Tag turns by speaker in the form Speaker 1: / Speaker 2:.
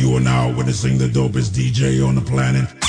Speaker 1: You are now witnessing the dopest DJ on the planet.